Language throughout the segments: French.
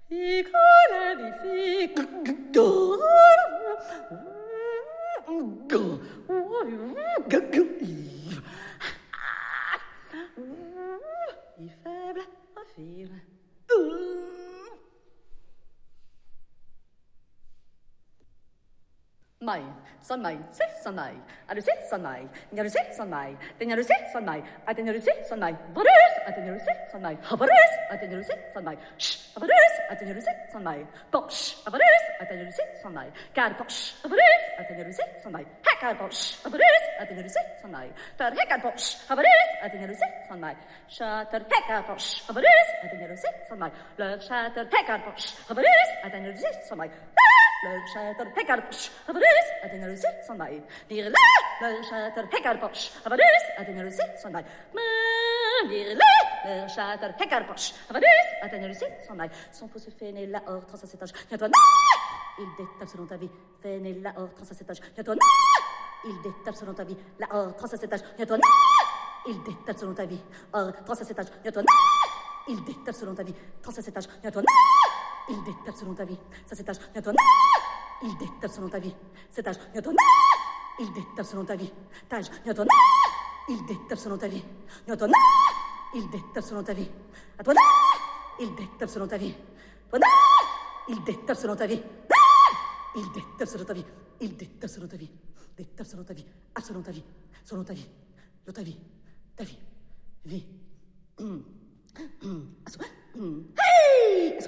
Mai, son mai, se son mai, adu se son mai, nyaru se son mai, tenyaru se son mai, atenyaru se son mai, varus, atenyaru se son mai, havarus, atenyaru se son mai, sh, havarus, atenyaru se son mai, posh, havarus, atenyaru se son mai, kar posh, havarus, atenyaru se son mai, hekar posh, havarus, atenyaru se son mai, tar hekar posh, havarus, atenyaru se son mai, shatter hekar posh, havarus, atenyaru se son mai, love shatter hekar posh, havarus, atenyaru se son mai. Le chatter hekkarposh, havarus, atenyaru se son mai. Dire le chatter hekkarposh, havarus, atenyaru se son mai. Dire le chatter hekkarposh, havarus, atenyaru se son mai. Son faux se fait la hors, trans à cet âge. Viens-toi, il détape selon ta vie. Fais la hors, trans à cet âge. Viens-toi, il détape selon ta vie. La hors, trans à cet âge. Viens-toi, il détape selon ta vie. Hors, trans à cet âge. Viens-toi, il détape selon ta vie. Trans à cet âge. Viens-toi, il détape selon ta vie. Ça cet âge. Viens-toi, il détape selon ta vie. Cet âge. Viens-toi, il détape selon ta vie. Tage. Viens-toi, il détape selon ta vie. Viens-toi, il détape selon ta vie. À toi, il détape selon ta vie. Toi, il détape selon ta vie. Il détape selon ta vie. Il détape selon ta vie. Détape selon ta vie. Ah, selon ta vie. Selon ta vie. De ta vie. Ta vie. Vie. Hey!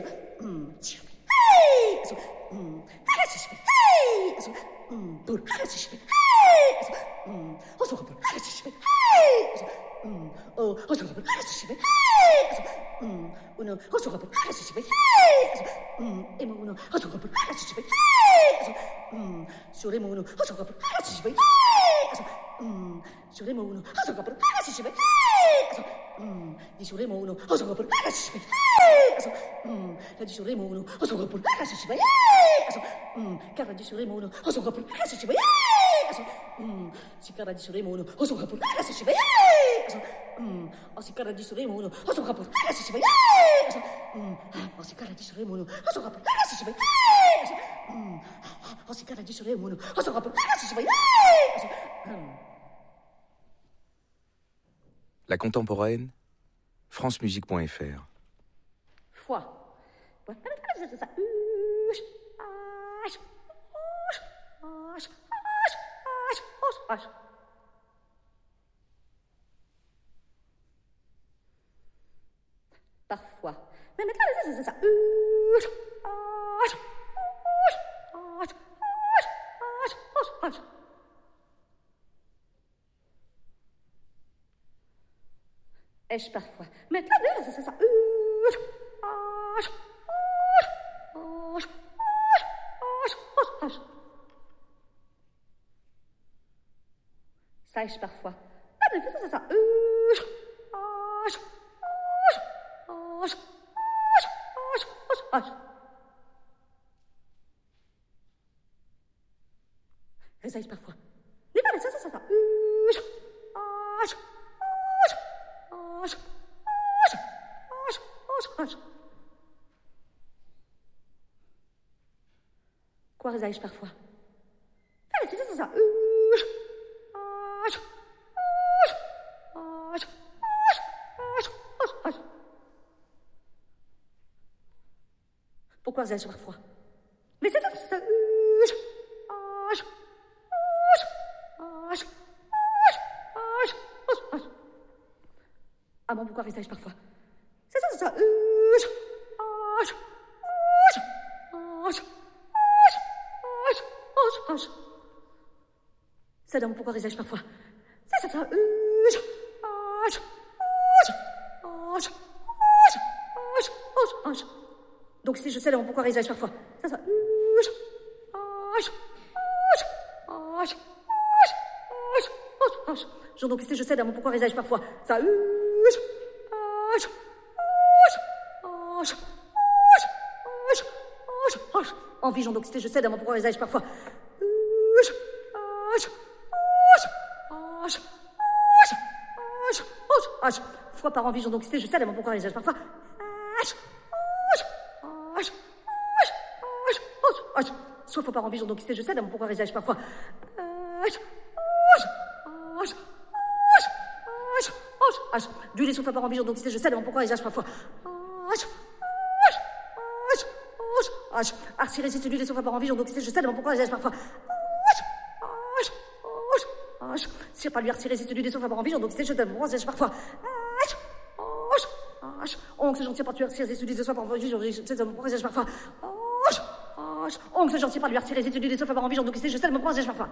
La contemporaine, francemusique.fr. Foi. Parfois. Mais maintenant, c'est ça. Est-ce parfois? Maintenant, c'est ça. Sèche parfois. C'est ça. Sèche parfois. C'est ça. Quoi résaille-je parfois? C'est ça. Pourquoi résaille-je parfois? Mais c'est ça. Ah bon, pourquoi résaille-je parfois? C'est ça. C'est donc pourquoi résaille-je parfois? C'est ça. Donc si je sais donc pourquoi résaille-je parfois? C'est ça. Donc si je sais donc pourquoi résaille-je parfois? Ça. Envie, donc si je sais donc pourquoi résaille-je parfois? Fois par envie, donc si je sais donc pourquoi résaille-je parfois? Soit faut pas en vision, donc je sais, pourquoi réagis parfois. Du les souffles pas en vision, donc je sais, pourquoi réagis parfois. Si résiste du les souffles pas en vision, donc je sais, pourquoi réagis parfois. Si pas lui si résiste du les souffles pas en vision, donc je sais, pourquoi réagis parfois. Oncle, j'en tiens pas, tu as si résiste du les souffles pas en vision, je sais, pourquoi réagis parfois. Oncle, j'en tiens pas, lui si résiste du les souffles pas en vision, donc je sais, pourquoi réagis parfois.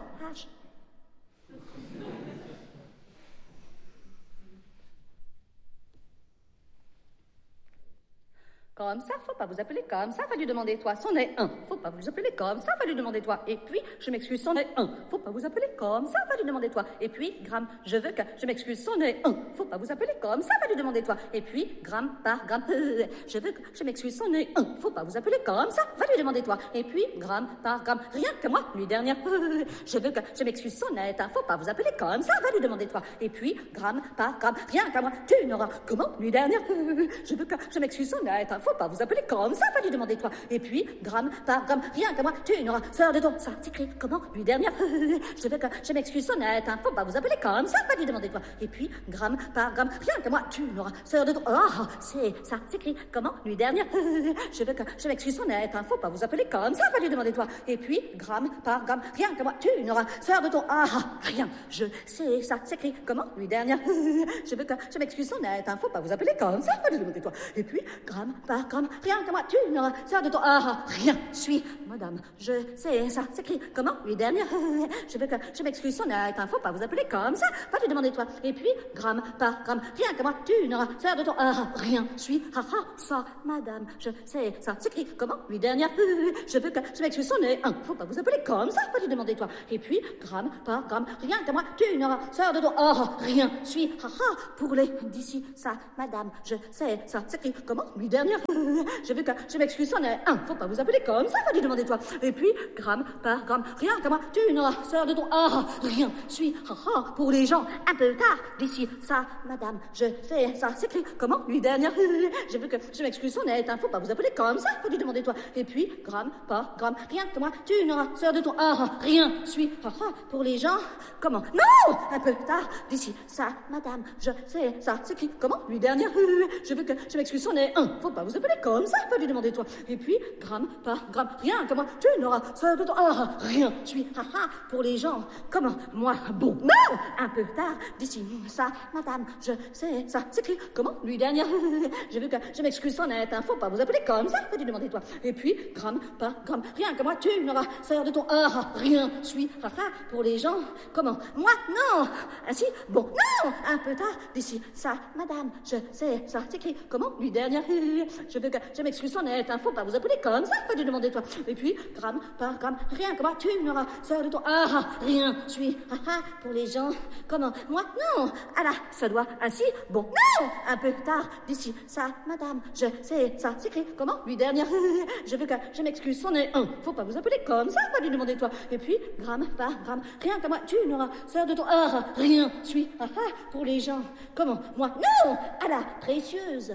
Comme ça, faut pas vous appeler comme ça, va lui demander toi, c'en est un. Faut pas vous appeler comme ça, va lui demander toi. Et puis, je m'excuse, c'en est un. Faut pas vous appeler comme ça, va lui demander toi. Et puis, gramme, je veux que, je m'excuse, c'en est un. Faut pas vous appeler comme ça, va lui demander toi. Et puis, gramme par gramme, je veux que, je m'excuse, c'en est un. Faut pas vous appeler comme ça, va lui demander toi. Et puis, gramme par gramme, rien que moi, nuit dernière, je veux que, je m'excuse, c'en est un. Faut pas vous appeler comme ça, va lui demander toi. Et puis, gramme par gramme, rien qu'à moi, tu n'auras, comment, nuit dernière, je veux que, je m'excuse, c'en est un. Faut pas vous appeler comme ça, va lui demander toi. Et puis, gramme par gramme, rien qu'à moi, tu n'auras, sœur de ton, ça s'écrit comment, nuit dernière, je veux que, je m'excuse, sonnette, faut pas vous appeler comme ça, va lui demander toi. Et puis, gramme par gramme, rien qu'à moi, tu n'auras, sœur de ton, c'est, ça s'écrit comment, nuit dernière, je veux que, je m'excuse, sonnette, faut pas vous appeler comme ça, va lui demander toi. Et puis, gramme par gramme, rien qu'à moi, tu n'auras, sœur de ton, rien, je sais, ça s'écrit comment, nuit dernière, je veux que, je m'excuse, sonnette, faut pas vous appeler comme ça, va lui demander toi. Et puis, gramme par gramme, rien que moi, tu n'auras, sœur de ton, rien, suis, madame, je sais, ça s'écrit comment, lui dernière, je veux que, je m'excuse, sonnette, faut pas vous appeler comme ça, va lui demander toi. Et puis, gramme par gramme, rien que moi, tu n'auras, sœur de ton, rien, suis, ça, madame, je sais, ça s'écrit comment, lui dernière, je veux que, je m'excuse, sonnette, faut pas vous appeler comme ça, va lui demander toi. Et puis, gramme par gramme, rien que moi, tu n'auras, sœur de ton, rien, suis, pour les d'ici, ça, madame, je sais, ça s'écrit comment, lui dernière, je veux que, je m'excuse, c'en est un, faut pas vous appeler comme ça, va lui demander toi. Et puis, gramme par gramme, rien qu'à moi, tu n'auras, sœur de ton, rien, suis, pour les gens, un peu tard, d'ici, ça, madame, je sais, ça s'écrit comment, lui dernière, je veux que, je m'excuse, c'en est un, faut pas vous appeler comme ça, va lui demander toi. Et puis, gramme par gramme, rien que moi, tu n'auras, sœur de ton, rien, suis, pour les gens, comment, non, un peu tard, d'ici, ça, madame, je sais, ça s'écrit comment, lui dernière, je veux que, je m'excuse, c'en est un, faut pas vous appeler comme ça, va lui demander toi. Et puis, gramme par gramme, rien que moi, tu n'auras, sœur de ton, rien, suis, pour les gens, comment, moi, bon, non, un peu tard, d'ici, ça, madame, je sais, ça s'écrit comment, lui dernière, je veux que, je m'excuse, c'en est un, faut pas vous appeler comme ça, va lui demander toi. Et puis, gramme par gramme, rien que moi, tu n'auras, sœur de ton, rien, suis, pour les gens, comment, moi, non, ainsi, bon, non, un peu tard, d'ici, ça, madame, je sais, ça s'écrit comment, lui dernière, je veux que, je m'excuse, c'en est un, faut pas vous appeler comme ça, va lui demander toi. Et puis, gramme par gramme, rien que moi, tu n'auras, sœur de ton, rien, suis, pour les gens, comment, moi, non, ça doit, ainsi, bon, non, un peu tard, d'ici, ça, madame, je sais, ça s'écrit comment, lui dernière, je veux que, je m'excuse, c'en est un, faut pas vous appeler comme ça, va lui demander toi. Et puis, gramme par gramme, rien que moi, tu n'auras, sœur de ton, rien, suis, pour les gens, comment, moi, non, précieuse.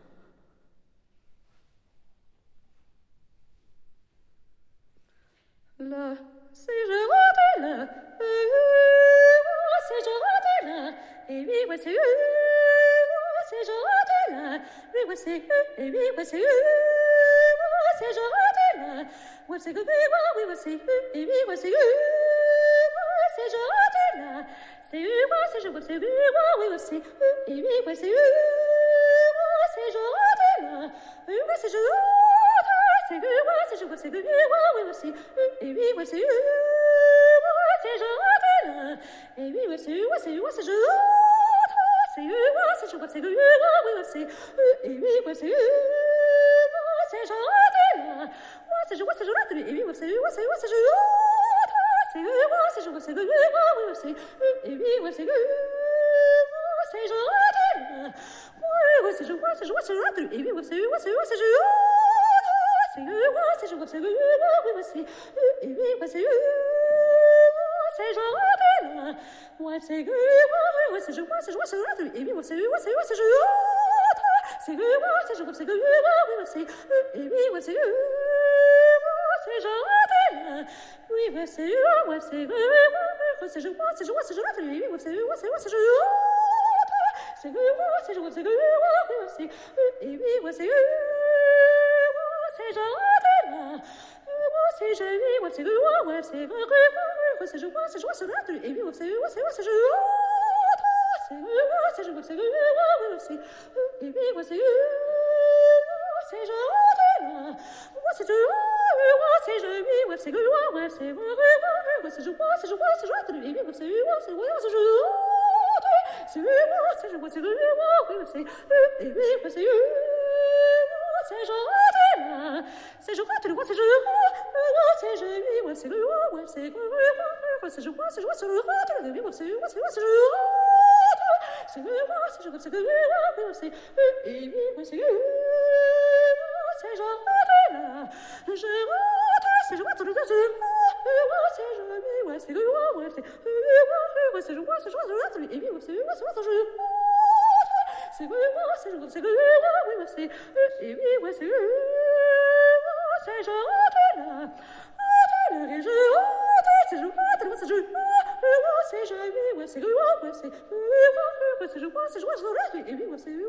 Là, si je rentre là, si je rentre là, et oui, ouais, c'est si je rentre là, oui, ouais, c'est et oui, ouais, c'est si je rentre là, ouais, c'est oui, ouais, c'est et oui, ouais, c'est si je rentre là, c'est c'est je vois, c'est oui, ouais, c'est et oui, ouais, c'est si je rentre là, oui, ouais, c'est je c'est je vois, c'est oui, c'est et oui, ouais, c'est je rentre là, et oui, ouais, c'est je rentre, c'est je vois, c'est oui, c'est et oui, ouais, c'est je rentre là, c'est je vois, c'est je rentre, et oui, ouais, c'est je rentre, c'est je vois, c'est oui, c'est et oui, ouais, c'est je rentre là, ouais, c'est je vois, c'est je rentre, et oui, ouais, c'est je rentre. C'est je vois, c'est oui, c'est et oui, c'est je rentre là, ouais, c'est je vois, c'est je et oui, c'est je rentre, c'est que moi, c'est je, c'est que oui, c'est et oui, c'est c'est gentil. Oui, c'est c'est c'est je vois, c'est je vois, c'est je vois, oui, c'est je c'est que moi, c'est je, c'est que oui, c'est et oui, c'est c'est gentil. C'est je oui, c'est que ouais, c'est c'est je vois, c'est je vois, c'est et oui, c'est je c'est je c'est je, c'est que c'est et oui, c'est gentil. C'est je c'est je oui, c'est que c'est c'est je vois, c'est je vois, c'est je et oui, c'est je c'est je vois, c'est que c'est et oui, c'est c'est gentil. C'est je vois, tu le vois, c'est je c'est je oui, c'est que c'est je vois, c'est je vois, c'est le tu le oui, c'est je c'est que c'est je c'est que c'est et oui, c'est c'est gentil. Je c'est je vois, tu le c'est je c'est je oui, c'est que c'est c'est je vois, c'est je vois, et oui, c'est je c'est que c'est je c'est que c'est et oui, c'est c'est gentil. C'est je vois, c'est je c'est je oui, c'est que c'est je vois, c'est je et oui, c'est je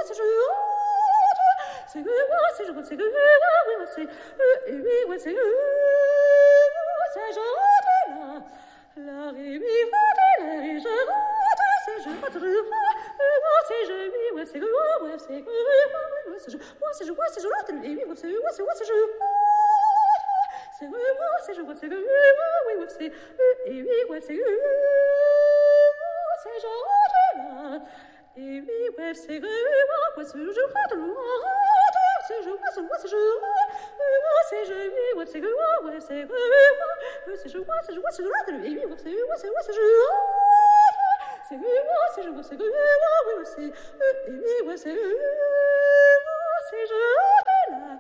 c'est que c'est je c'est que c'est et oui, c'est gentil. La rivière la rivière c'est je vois, c'est je oui, c'est que c'est que c'est je vois, c'est je vois, c'est je et oui, c'est je c'est c'est je vois, c'est que oui, c'est et oui, c'est gentil. Et oui, c'est que c'est je vois, c'est je vois, c'est je c'est je oui, c'est que c'est c'est je vois, c'est je et oui, c'est je c'est que c'est je vois, c'est que oui, c'est et oui, c'est gentil.